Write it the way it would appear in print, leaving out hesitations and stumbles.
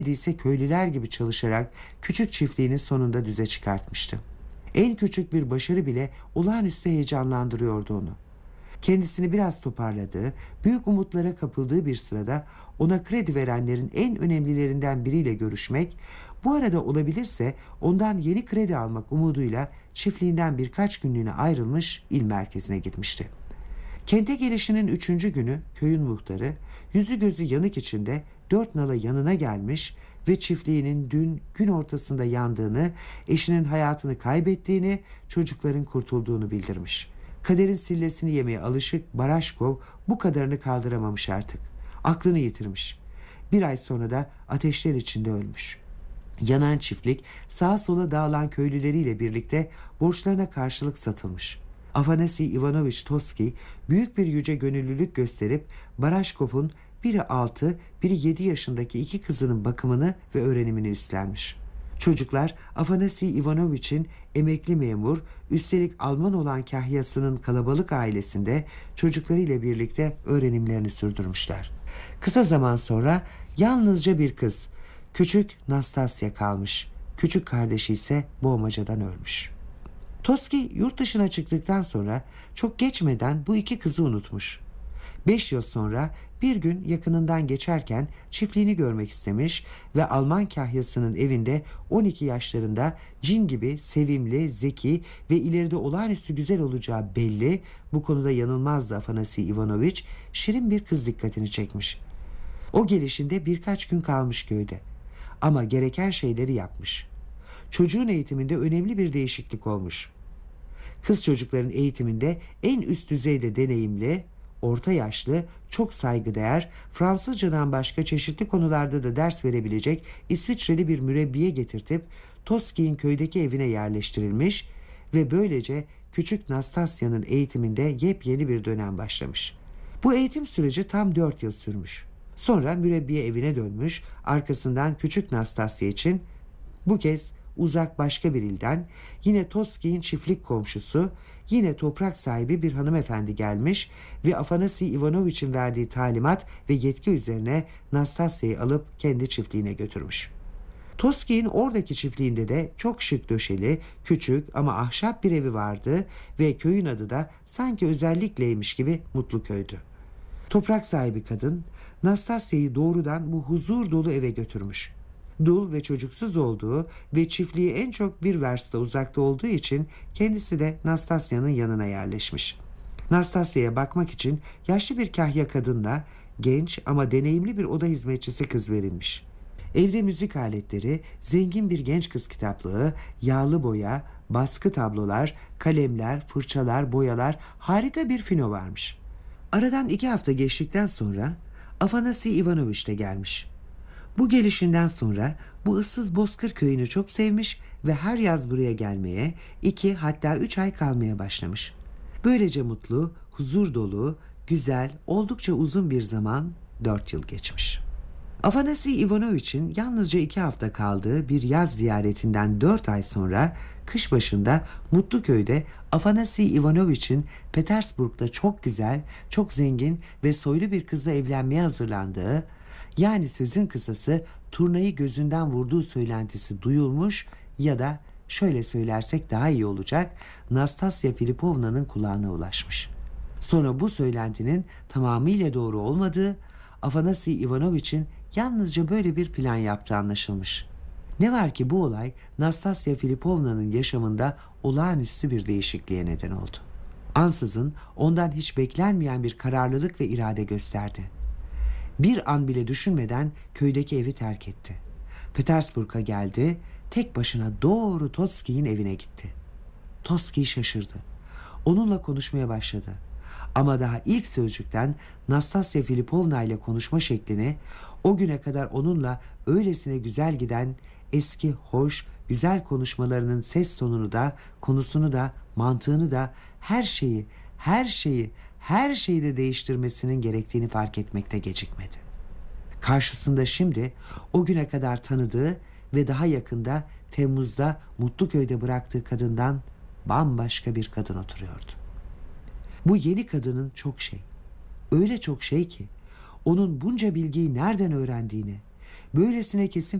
neredeyse köylüler gibi çalışarak küçük çiftliğini sonunda düze çıkartmıştı. En küçük bir başarı bile olağanüstü heyecanlandırıyordu onu. Kendisini biraz toparladığı, büyük umutlara kapıldığı bir sırada ona kredi verenlerin en önemlilerinden biriyle görüşmek, bu arada olabilirse ondan yeni kredi almak umuduyla çiftliğinden birkaç günlüğüne ayrılmış il merkezine gitmişti. Kente gelişinin 3. günü köyün muhtarı yüzü gözü yanık içinde 4 nala yanına gelmiş ve çiftliğinin dün gün ortasında yandığını, eşinin hayatını kaybettiğini, çocukların kurtulduğunu bildirmiş. Kaderin sillesini yemeye alışık Baraşkov bu kadarını kaldıramamış artık. Aklını yitirmiş. 1 ay sonra da ateşler içinde ölmüş. Yanan çiftlik sağa sola dağılan köylüleriyle birlikte borçlarına karşılık satılmış. Afanasi Ivanovich Toski büyük bir yüce gönüllülük gösterip Baraşkov'un biri 6, biri 7 yaşındaki 2 kızının bakımını ve öğrenimini üstlenmiş. Çocuklar Afanasi Ivanovich'in emekli memur, üstelik Alman olan kahyasının kalabalık ailesinde çocuklarıyla birlikte öğrenimlerini sürdürmüşler. Kısa zaman sonra yalnızca bir kız, küçük Nastasya kalmış. Küçük kardeşi ise boğmacadan ölmüş. Toski yurt dışına çıktıktan sonra çok geçmeden bu 2 kızı unutmuş. 5 yıl sonra bir gün yakınından geçerken çiftliğini görmek istemiş ve Alman kahyasının evinde 12 yaşlarında cin gibi sevimli, zeki ve ileride olağanüstü güzel olacağı belli, bu konuda yanılmazdı Afanasi Ivanovich, şirin bir kız dikkatini çekmiş. O gelişinde birkaç gün kalmış köyde ama gereken şeyleri yapmış. Çocuğun eğitiminde önemli bir değişiklik olmuş. Kız çocukların eğitiminde en üst düzeyde deneyimli, orta yaşlı, çok saygıdeğer, Fransızcadan başka çeşitli konularda da ders verebilecek İsviçreli bir mürebbiye getirtip Toski'nin köydeki evine yerleştirilmiş ve böylece küçük Nastasya'nın eğitiminde yepyeni bir dönem başlamış. Bu eğitim süreci tam 4 yıl sürmüş. Sonra mürebbiye evine dönmüş, arkasından küçük Nastasya için bu kez uzak başka bir ilden, yine Toski'nin çiftlik komşusu, yine toprak sahibi bir hanımefendi gelmiş ve Afanasi Ivanovich'in verdiği talimat ve yetki üzerine Nastasya'yı alıp kendi çiftliğine götürmüş. Toski'nin oradaki çiftliğinde de çok şık döşeli, küçük ama ahşap bir evi vardı ve köyün adı da sanki özellikleymiş gibi Mutluköy'dü. Toprak sahibi kadın Nastasya'yı doğrudan bu huzur dolu eve götürmüş. Dul ve çocuksuz olduğu ve çiftliği en çok 1 versta uzakta olduğu için kendisi de Nastasya'nın yanına yerleşmiş. Nastasya'ya bakmak için yaşlı bir kahya kadınla genç ama deneyimli bir oda hizmetçisi kız verilmiş. Evde müzik aletleri, zengin bir genç kız kitaplığı, yağlı boya, baskı tablolar, kalemler, fırçalar, boyalar, harika bir fino varmış. Aradan 2 hafta geçtikten sonra Afanasi Ivanovich de gelmiş. Bu gelişinden sonra bu ıssız bozkır köyünü çok sevmiş ve her yaz buraya gelmeye, 2 hatta 3 ay kalmaya başlamış. Böylece mutlu, huzur dolu, güzel, oldukça uzun bir zaman, 4 yıl geçmiş. Afanasi Ivanovich'in yalnızca 2 hafta kaldığı bir yaz ziyaretinden 4 ay sonra kış başında Mutluköy'de Afanasi Ivanovich'in Petersburg'da çok güzel, çok zengin ve soylu bir kızla evlenmeye hazırlandığı, yani sözün kısası turnayı gözünden vurduğu söylentisi duyulmuş ya da şöyle söylersek daha iyi olacak, Nastasya Filipovna'nın kulağına ulaşmış. Sonra bu söylentinin tamamıyla doğru olmadığı, Afanasi Ivanovich'in yalnızca böyle bir plan yaptığı anlaşılmış. Ne var ki bu olay Nastasya Filipovna'nın yaşamında olağanüstü bir değişikliğe neden oldu. Ansızın ondan hiç beklenmeyen bir kararlılık ve irade gösterdi. Bir an bile düşünmeden köydeki evi terk etti. Petersburg'a geldi, tek başına doğru Toski'nin evine gitti. Toski şaşırdı. Onunla konuşmaya başladı. Ama daha ilk sözcükten Nastasya Filipovna ile konuşma şeklini, o güne kadar onunla öylesine güzel giden eski hoş, güzel konuşmalarının ses tonunu da, konusunu da, mantığını da, her şeyi de değiştirmesinin gerektiğini fark etmekte gecikmedi. Karşısında şimdi o güne kadar tanıdığı ve daha yakında Temmuz'da Mutluköy'de bıraktığı kadından bambaşka bir kadın oturuyordu. Bu yeni kadının çok şey, öyle çok şey ki onun bunca bilgiyi nereden öğrendiğini, Böylesine kesin